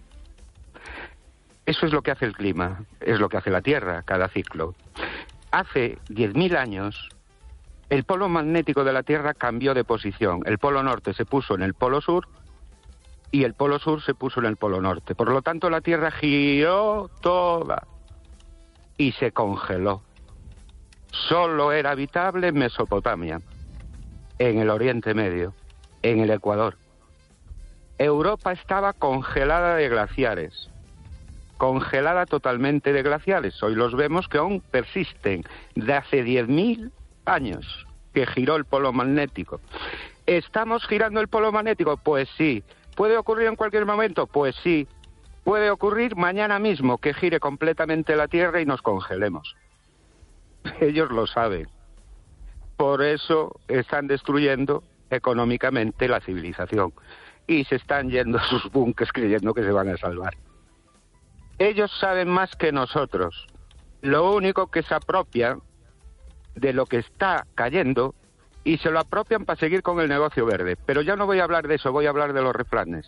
E: Eso es lo que hace el clima, es lo que hace la Tierra, cada ciclo. Hace diez mil años... el polo magnético de la Tierra cambió de posición. El polo norte se puso en el polo sur y el polo sur se puso en el polo norte. Por lo tanto, la Tierra giró toda y se congeló. Solo era habitable en Mesopotamia, en el Oriente Medio, en el Ecuador. Europa estaba congelada de glaciares, congelada totalmente de glaciares. Hoy los vemos que aún persisten de hace diez mil años que giró el polo magnético. ¿Estamos girando el polo magnético? Pues sí. ¿Puede ocurrir en cualquier momento? Pues sí. Puede ocurrir mañana mismo que gire completamente la Tierra y nos congelemos. Ellos lo saben. Por eso están destruyendo económicamente la civilización y se están yendo a sus búnkeres creyendo que se van a salvar. Ellos saben más que nosotros. Lo único que se apropian de lo que está cayendo y se lo apropian para seguir con el negocio verde. Pero ya no voy a hablar de eso, voy a hablar de los refranes.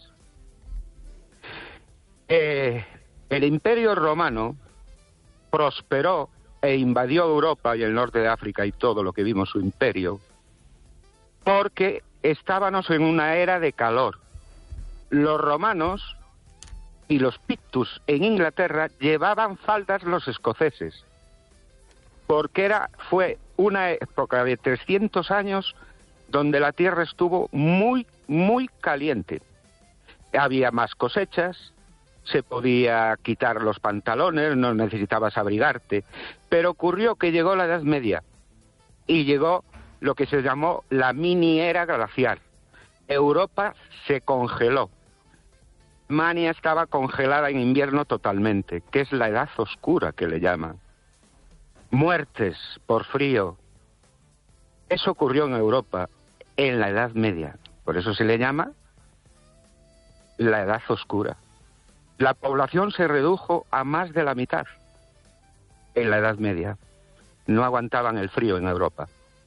E: Eh, el Imperio Romano prosperó e invadió Europa y el norte de África y todo lo que vimos su imperio porque estábamos en una era de calor. Los romanos y los pictus en Inglaterra llevaban faldas los escoceses. Porque era, fue una época de trescientos años donde la tierra estuvo muy, muy caliente. Había más cosechas, se podía quitar los pantalones, no necesitabas abrigarte. Pero ocurrió que llegó la Edad Media y llegó lo que se llamó la mini era glacial. Europa se congeló. Alemania estaba congelada en invierno totalmente, que es la Edad Oscura que le llaman. Muertes por frío. Eso ocurrió en Europa en la Edad Media. Por eso se le llama la Edad Oscura. La población se redujo a más de la mitad en la Edad Media. No aguantaban el frío en Europa.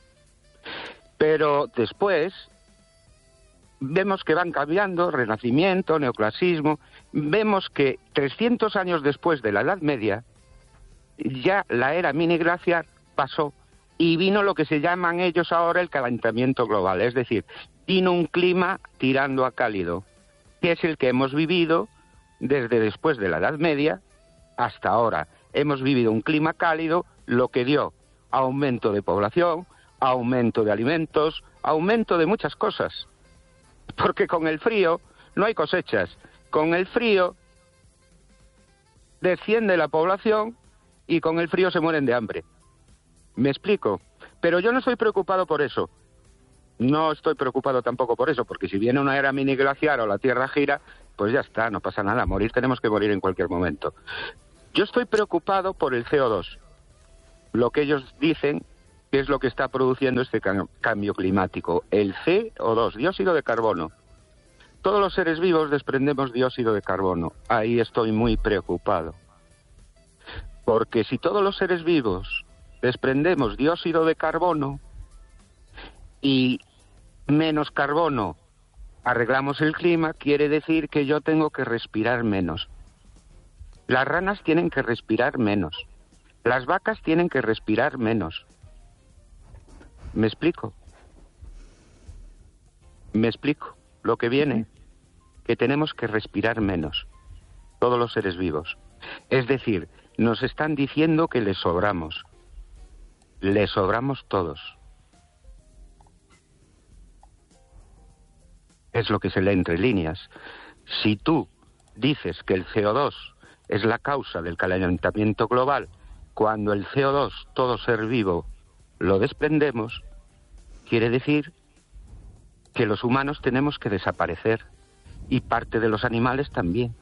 E: Pero después vemos que van cambiando, Renacimiento, Neoclasismo. Vemos que trescientos años después de la Edad Media ya la era miniglaciar pasó y vino lo que se llaman ellos ahora el calentamiento global, es decir, vino un clima tirando a cálido, que es el que hemos vivido desde después de la Edad Media hasta ahora. Hemos vivido un clima cálido, lo que dio aumento de población, aumento de alimentos, aumento de muchas cosas. Porque con el frío no hay cosechas. Con el frío desciende la población y con el frío se mueren de hambre. ¿Me explico? Pero yo no estoy preocupado por eso. No estoy preocupado tampoco por eso, porque si viene una era mini glaciar o la Tierra gira, pues ya está, no pasa nada. Morir tenemos que morir en cualquier momento. Yo estoy preocupado por el C O dos. Lo que ellos dicen que es lo que está produciendo este cambio climático. El C O dos, dióxido de carbono. Todos los seres vivos desprendemos dióxido de carbono. Ahí estoy muy preocupado. Porque si todos los seres vivos desprendemos dióxido de carbono y menos carbono arreglamos el clima, quiere decir que yo tengo que respirar menos. Las ranas tienen que respirar menos. Las vacas tienen que respirar menos. ¿Me explico? ¿Me explico? Lo que viene, que tenemos que respirar menos. Todos los seres vivos. Es decir, nos están diciendo que les sobramos. Les sobramos todos. Es lo que se lee entre líneas. Si tú dices que el C O dos es la causa del calentamiento global, cuando el C O dos, todo ser vivo, lo desprendemos, quiere decir que los humanos tenemos que desaparecer y parte de los animales también.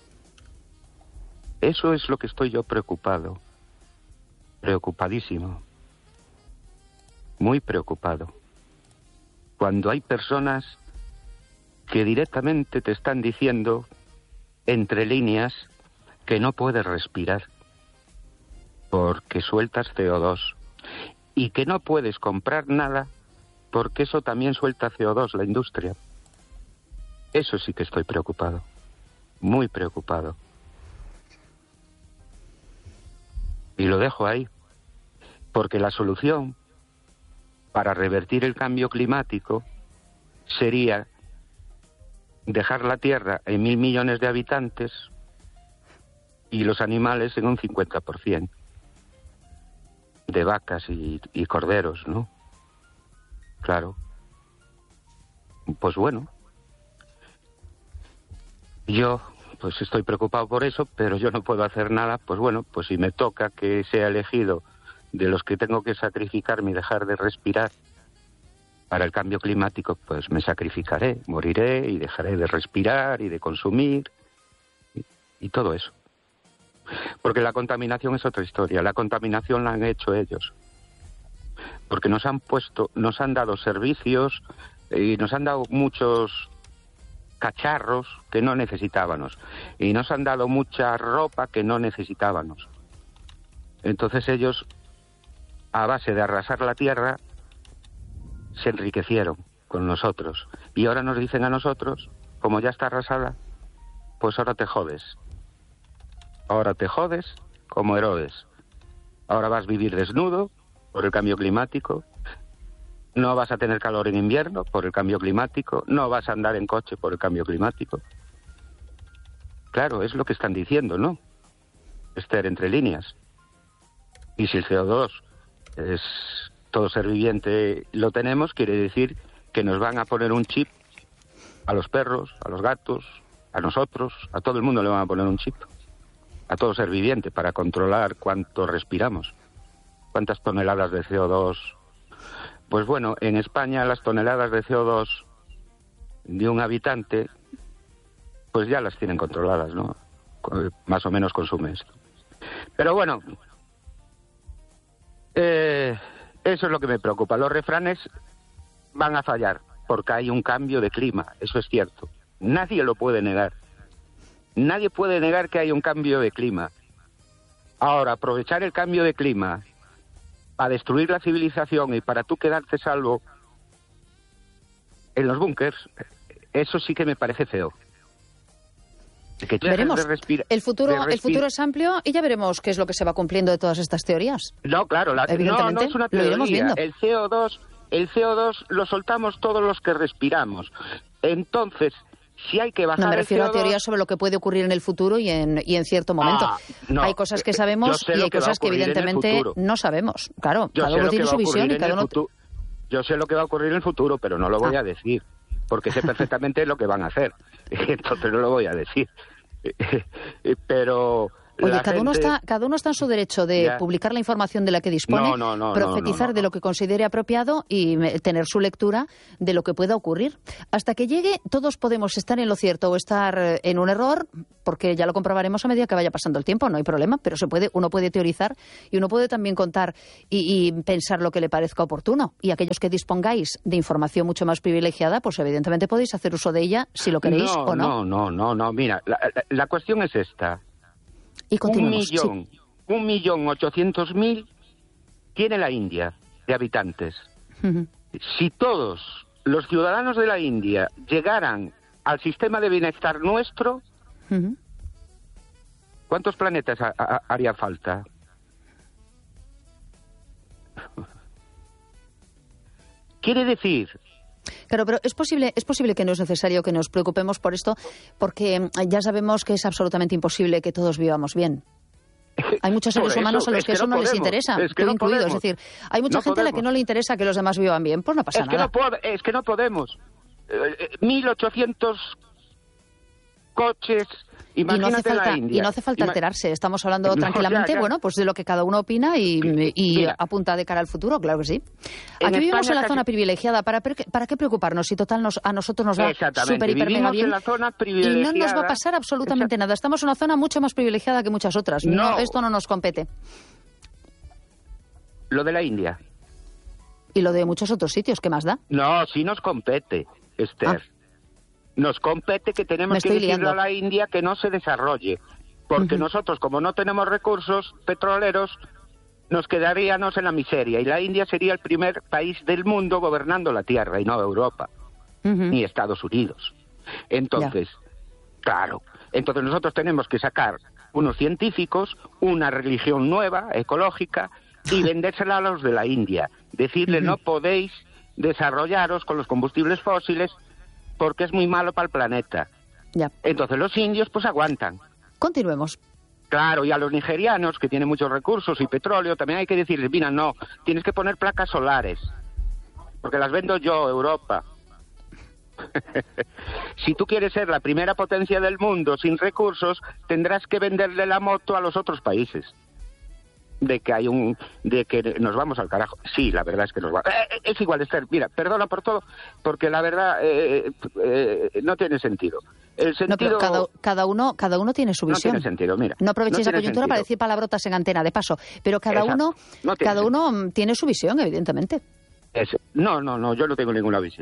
E: Eso es lo que estoy yo preocupado, preocupadísimo, muy preocupado. Cuando hay personas que directamente te están diciendo, entre líneas, que no puedes respirar porque sueltas C O dos y que no puedes comprar nada porque eso también suelta C O dos, la industria. Eso sí que estoy preocupado, muy preocupado. Y lo dejo ahí, porque la solución para revertir el cambio climático sería dejar la Tierra en mil millones de habitantes y los animales en un cincuenta por ciento de vacas y, y corderos, ¿no? Claro. Pues bueno, yo pues estoy preocupado por eso, pero yo no puedo hacer nada. Pues bueno, pues si me toca que sea elegido de los que tengo que sacrificarme y dejar de respirar para el cambio climático, pues me sacrificaré, moriré y dejaré de respirar y de consumir y, y todo eso. Porque la contaminación es otra historia. La contaminación la han hecho ellos. Porque nos han puesto, nos han dado servicios y nos han dado muchos cacharros que no necesitábamos. Y nos han dado mucha ropa que no necesitábamos. Entonces ellos, a base de arrasar la tierra, se enriquecieron con nosotros. Y ahora nos dicen a nosotros, como ya está arrasada, pues ahora te jodes. Ahora te jodes como Herodes. Ahora vas a vivir desnudo por el cambio climático. No vas a tener calor en invierno por el cambio climático. No vas a andar en coche por el cambio climático. Claro, es lo que están diciendo, ¿no? Esther, entre líneas. Y si el C O dos es todo ser viviente lo tenemos, quiere decir que nos van a poner un chip a los perros, a los gatos, a nosotros, a todo el mundo le van a poner un chip. A todo ser viviente para controlar cuánto respiramos. ¿Cuántas toneladas de C O dos? Pues bueno, en España las toneladas de C O dos de un habitante, pues ya las tienen controladas, ¿no? Más o menos consume esto. Pero bueno, eh, eso es lo que me preocupa. Los refranes van a fallar porque hay un cambio de clima, eso es cierto. Nadie lo puede negar. Nadie puede negar que hay un cambio de clima. Ahora, aprovechar el cambio de clima para destruir la civilización y para tú quedarte salvo en los búnkers, eso sí que me parece feo. Que
A: veremos. El futuro, el futuro es amplio y ya veremos qué es lo que se va cumpliendo de todas estas teorías.
E: No, claro, la, no, no es una teoría. Lo iremos viendo. El C O dos, el C O dos lo soltamos todos los que respiramos. Entonces, si hay que bajar
A: No, me refiero
E: el C O dos,
A: a teorías sobre lo que puede ocurrir en el futuro y en, y en cierto momento.
E: Ah, no,
A: hay cosas que sabemos y hay
E: que
A: cosas que evidentemente no sabemos. Claro,
E: yo
A: cada uno tiene su visión y cada uno...
E: Futuro, yo sé lo que va a ocurrir en el futuro, pero no lo voy ah. a decir, porque sé perfectamente lo que van a hacer. Entonces no lo voy a decir. Pero...
A: Oye, cada,
E: gente...
A: uno está, cada uno está en su derecho de ya. publicar la información de la que dispone,
E: no, no, no,
A: profetizar
E: no, no, no.
A: de lo que considere apropiado y tener su lectura de lo que pueda ocurrir. Hasta que llegue, todos podemos estar en lo cierto o estar en un error, porque ya lo comprobaremos a medida que vaya pasando el tiempo, no hay problema, pero se puede, uno puede teorizar y uno puede también contar y, y pensar lo que le parezca oportuno. Y aquellos que dispongáis de información mucho más privilegiada, pues evidentemente podéis hacer uso de ella si lo queréis
E: no,
A: o no.
E: No, no, no, no, mira, la, la, la cuestión es esta.
A: Y
E: un millón, sí. un millón ochocientos mil tiene la India de habitantes. Uh-huh. Si todos los ciudadanos de la India llegaran al sistema de bienestar nuestro, uh-huh. ¿cuántos planetas ha, ha, haría falta? Quiere decir...
A: Claro, pero es posible, es posible que no es necesario que nos preocupemos por esto, porque ya sabemos que es absolutamente imposible que todos vivamos bien. Hay muchos seres
E: eso,
A: humanos a los que, que eso no,
E: no
A: les interesa,
E: es que
A: tú
E: no
A: incluido.
E: Podemos.
A: Es decir, hay mucha
E: no
A: gente
E: podemos.
A: a la que no le interesa que los demás vivan bien, pues no pasa
E: es
A: nada.
E: Que no po- es que no podemos. Eh, mil ochocientos coches...
A: Y no, hace falta,
E: la India.
A: y no hace falta
E: Ima-
A: alterarse, estamos hablando
E: no,
A: tranquilamente,
E: ya, ya.
A: bueno, pues de lo que cada uno opina y, y
E: Mira,
A: apunta de cara al futuro, claro que sí. Aquí vivimos
E: España
A: en la
E: casi...
A: zona privilegiada, ¿para, ¿para qué preocuparnos? Si total nos, a nosotros nos va súper, hiper, mega bien
E: en la zona
A: y no nos va a pasar absolutamente
E: Exact...
A: nada. Estamos en una zona mucho más privilegiada que muchas otras.
E: No.
A: No, esto no nos compete.
E: Lo de la India.
A: ¿Y lo de muchos otros sitios? ¿Qué más da?
E: No, sí nos compete, Esther. Ah. Nos compete que tenemos que decirle liando. a la India que no se desarrolle, porque uh-huh. nosotros, como no tenemos recursos petroleros, nos quedaríamos en la miseria, y la India sería el primer país del mundo gobernando la Tierra, y no Europa, uh-huh. ni Estados Unidos. Entonces, yeah. claro, entonces nosotros tenemos que sacar unos científicos, una religión nueva, ecológica, y vendérsela a los de la India. Decirle, uh-huh. no podéis desarrollaros con los combustibles fósiles, porque es muy malo para el planeta.
A: Ya.
E: Entonces los indios pues aguantan.
A: Continuemos.
E: Claro, y a los nigerianos, que tienen muchos recursos y petróleo, también hay que decirles, mira, no, tienes que poner placas solares, porque las vendo yo, Europa. Si tú quieres ser la primera potencia del mundo sin recursos, tendrás que venderle la moto a los otros países. De que hay un, de que nos vamos al carajo. Sí, la verdad es que nos va. Eh, es igual, Esther. Mira, perdona por todo, porque la verdad eh, eh, no tiene sentido. El sentido.
A: No, pero cada, cada uno, cada uno tiene su visión.
E: No tiene sentido, mira.
A: No aprovechéis
E: no
A: la coyuntura
E: sentido.
A: para decir palabrotas en antena, de paso. Pero cada
E: Exacto.
A: uno,
E: no
A: cada uno tiene su visión, evidentemente.
E: Es, no, no, no. Yo no tengo ninguna visión.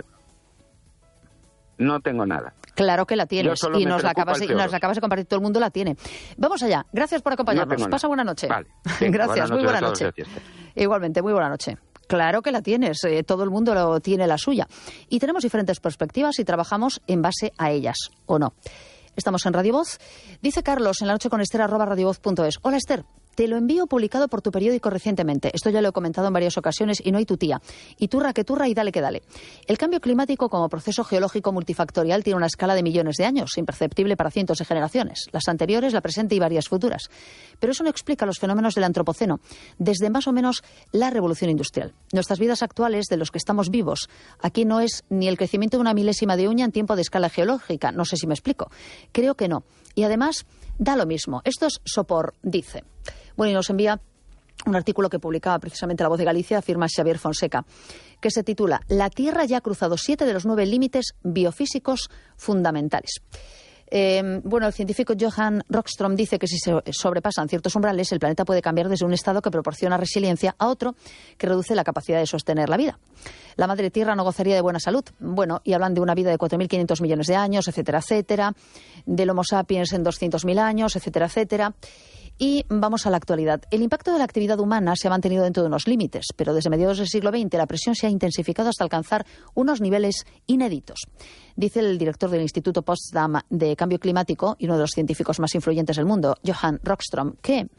E: No tengo nada.
A: Claro que la tienes y nos la, acabas de, nos la acabas de compartir, todo el mundo la tiene. Vamos allá, gracias por acompañarnos. No Pasa buena noche.
E: Vale.
A: Sí, gracias, muy buena noche. Igualmente, muy buena noche. Claro que la tienes, eh, todo el mundo lo tiene la suya. Y tenemos diferentes perspectivas y trabajamos en base a ellas, ¿o no? Estamos en Radio Voz. Dice Carlos en la noche con Esther arroba radiovoz punto es. Hola Esther. Te lo envío publicado por tu periódico recientemente. Esto ya lo he comentado en varias ocasiones y no hay tu tía. Y turra que turra y dale que dale. El cambio climático como proceso geológico multifactorial tiene una escala de millones de años, imperceptible para cientos de generaciones. Las anteriores, la presente y varias futuras. Pero eso no explica los fenómenos del antropoceno, desde más o menos la revolución industrial. Nuestras vidas actuales, de los que estamos vivos, aquí no es ni el crecimiento de una milésima de uña en tiempo de escala geológica. No sé si me explico. Creo que no. Y además, da lo mismo. Esto es Sopor, dice. Bueno, y nos envía un artículo que publicaba precisamente La Voz de Galicia, afirma Xavier Fonseca, que se titula La Tierra ya ha cruzado siete de los nueve límites biofísicos fundamentales. Eh, bueno, el científico Johan Rockström dice que si se sobrepasan ciertos umbrales, el planeta puede cambiar desde un estado que proporciona resiliencia a otro que reduce la capacidad de sostener la vida. La madre Tierra no gozaría de buena salud. Bueno, y hablan de una vida de cuatro mil quinientos millones de años, etcétera, etcétera, del Homo sapiens en doscientos mil años, etcétera, etcétera. Y vamos a la actualidad. El impacto de la actividad humana se ha mantenido dentro de unos límites, pero desde mediados del siglo veinte la presión se ha intensificado hasta alcanzar unos niveles inéditos. Dice el director del Instituto Potsdam de Cambio Climático y uno de los científicos más influyentes del mundo, Johan Rockström, que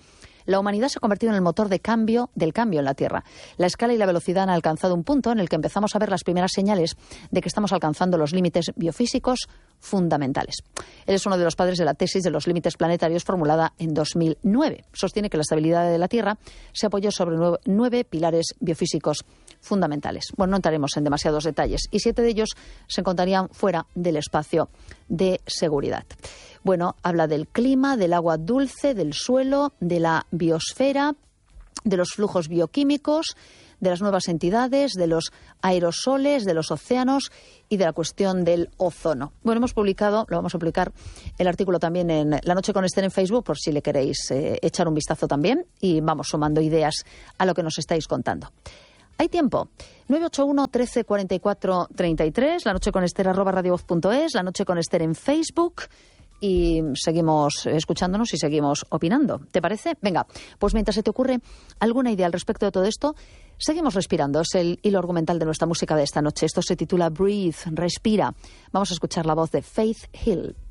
A: La humanidad se ha convertido en el motor de cambio del cambio en la Tierra. La escala y la velocidad han alcanzado un punto en el que empezamos a ver las primeras señales de que estamos alcanzando los límites biofísicos fundamentales. Él es uno de los padres de la tesis de los límites planetarios formulada en dos mil nueve. Sostiene que la estabilidad de la Tierra se apoyó sobre nueve, nueve pilares biofísicos fundamentales. Bueno, no entraremos en demasiados detalles y siete de ellos se encontrarían fuera del espacio de seguridad. Bueno, habla del clima, del agua dulce, del suelo, de la biosfera, de los flujos bioquímicos, de las nuevas entidades, de los aerosoles, de los océanos y de la cuestión del ozono. Bueno, hemos publicado, lo vamos a publicar el artículo también en La Noche con Esther en Facebook, por si le queréis eh, echar un vistazo también, y vamos sumando ideas a lo que nos estáis contando. Hay tiempo. nueve ocho uno, trece, cuarenta y cuatro, treinta y tres, la noche con Esther arroba radiovoz punto es, La Noche con Esther en Facebook, y seguimos escuchándonos y seguimos opinando. ¿Te parece? Venga, pues mientras se te ocurre alguna idea al respecto de todo esto, seguimos respirando. Es el hilo argumental de nuestra música de esta noche. Esto se titula Breathe, respira. Vamos a escuchar la voz de Faith Hill.